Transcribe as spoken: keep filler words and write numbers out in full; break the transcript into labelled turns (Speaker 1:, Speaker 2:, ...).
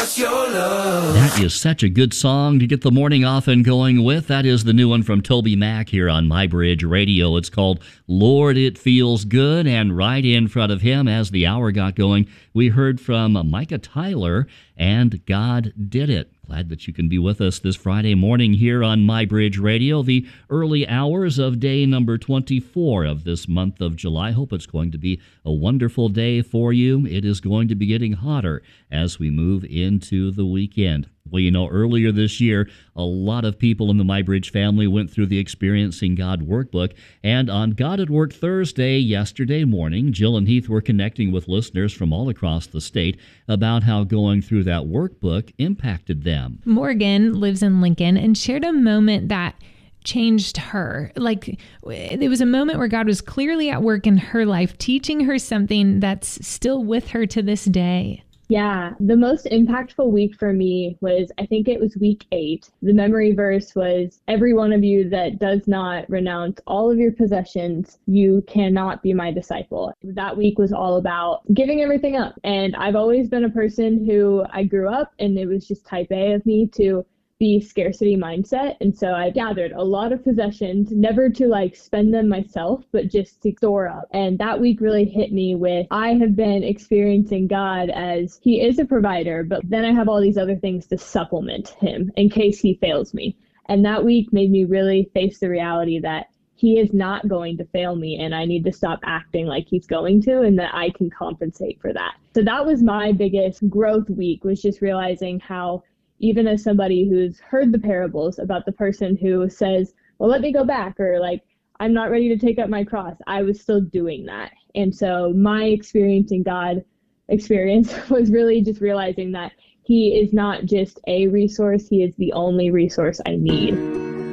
Speaker 1: just your love.
Speaker 2: That is such a good song to get the morning off and going with. That is the new one from Toby Mac here on My Bridge Radio. It's called Lord, It Feels Good. And right in front of him, as the hour got going, we heard from Micah Tyler and God Did It. Glad that you can be with us this Friday morning here on My Bridge Radio, the early hours of day number twenty-four of this month of July. Hope it's going to be a wonderful day for you. It is going to be getting hotter as we move into the weekend. Well, you know, earlier this year, a lot of people in the MyBridge family went through the Experiencing God workbook, and on God at Work Thursday, yesterday morning, Jill and Heath were connecting with listeners from all across the state about how going through that workbook impacted them.
Speaker 3: Morgan lives in Lincoln and shared a moment that changed her. Like, it was a moment where God was clearly at work in her life, teaching her something that's still with her to this day.
Speaker 4: Yeah, the most impactful week for me was, I think it was week eight. The memory verse was, every one of you that does not renounce all of your possessions, you cannot be my disciple. That week was all about giving everything up. And I've always been a person who, I grew up and it was just type A of me to be scarcity mindset. And so I gathered a lot of possessions, never to like spend them myself, but just to store up. And that week really hit me with, I have been experiencing God as he is a provider, but then I have all these other things to supplement him in case he fails me. And that week made me really face the reality that he is not going to fail me, and I need to stop acting like he's going to, and that I can compensate for that. So that was my biggest growth week, was just realizing how, even as somebody who's heard the parables about the person who says, well, let me go back, or like, I'm not ready to take up my cross, I was still doing that. And so my Experiencing God experience was really just realizing that he is not just a resource, he is the only resource I need.